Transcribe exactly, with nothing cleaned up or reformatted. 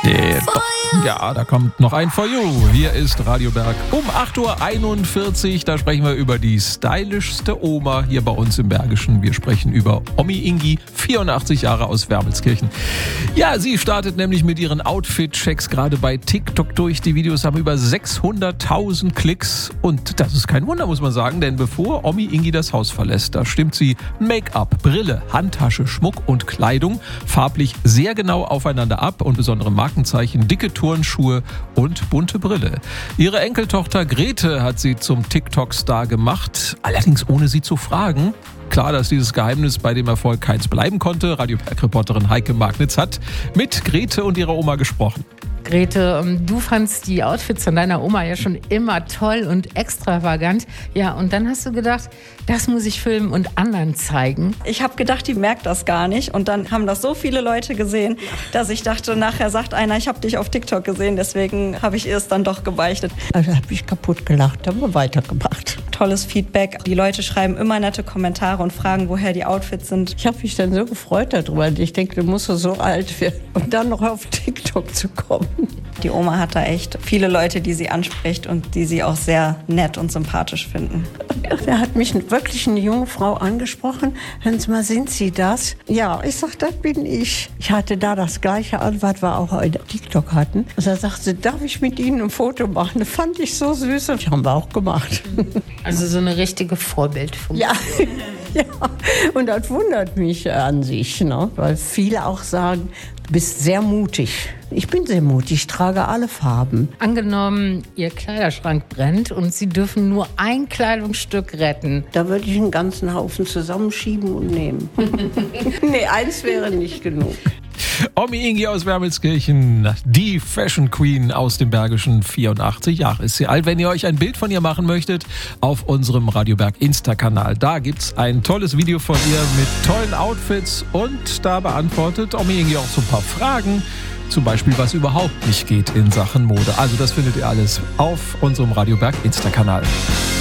Nee, doch. Ja, da kommt noch ein For You. Hier ist Radio Berg um acht Uhr einundvierzig. Da sprechen wir über die stylischste Oma hier bei uns im Bergischen. Wir sprechen über Omi Ingi, vierundachtzig Jahre aus Wermelskirchen. Ja, sie startet nämlich mit ihren Outfit-Checks gerade bei TikTok durch. Die Videos haben über sechshunderttausend Klicks. Und das ist kein Wunder, muss man sagen, denn bevor Omi Ingi das Haus verlässt, da stimmt sie Make-up, Brille, Handtasche, Schmuck und Kleidung farblich sehr genau aufeinander ab und besondere Markenzeichen, dicke Turnschuhe und bunte Brille. Ihre Enkeltochter Grete hat sie zum TikTok-Star gemacht, allerdings ohne sie zu fragen. Klar, dass dieses Geheimnis bei dem Erfolg keins bleiben konnte. Radio Berg-Reporterin Heike Magnitz hat mit Grete und ihrer Oma gesprochen. Grete, du fandst die Outfits von deiner Oma ja schon immer toll und extravagant. Ja, und dann hast du gedacht, das muss ich filmen und anderen zeigen. Ich habe gedacht, die merkt das gar nicht. Und dann haben das so viele Leute gesehen, dass ich dachte, nachher sagt einer, ich habe dich auf TikTok gesehen. Deswegen habe ich ihr es dann doch gebeichtet. Also habe ich kaputt gelacht, haben wir weitergemacht. Tolles Feedback. Die Leute schreiben immer nette Kommentare und fragen, woher die Outfits sind. Ich habe mich dann so gefreut darüber. Ich denke, du musst so alt werden und dann noch auf TikTok zu kommen. Die Oma hat da echt viele Leute, die sie anspricht und die sie auch sehr nett und sympathisch finden. Da hat mich wirklich eine junge Frau angesprochen. Hören Sie mal, sind Sie das? Ja, ich sag, das bin ich. Ich hatte da das gleiche an, was wir auch heute TikTok hatten. Und da sagte sie, darf ich mit Ihnen ein Foto machen? Das fand ich so süß und das haben wir auch gemacht. Also so eine richtige Vorbildfunktion. Ja. Ja, und das wundert mich an sich, ne? Weil viele auch sagen, du bist sehr mutig. Ich bin sehr mutig, ich trage alle Farben. Angenommen, Ihr Kleiderschrank brennt und Sie dürfen nur ein Kleidungsstück retten. Da würde ich einen ganzen Haufen zusammenschieben und nehmen. Nee, eins wäre nicht genug. Omi Ingi aus Wermelskirchen, die Fashion Queen aus dem Bergischen, vierundachtzig Jahre ist sie alt. Wenn ihr euch ein Bild von ihr machen möchtet, auf unserem Radio Berg Insta-Kanal, da gibt's ein tolles Video von ihr mit tollen Outfits und da beantwortet Omi Ingi auch so ein paar Fragen, zum Beispiel, was überhaupt nicht geht in Sachen Mode. Also das findet ihr alles auf unserem Radio Berg Insta-Kanal.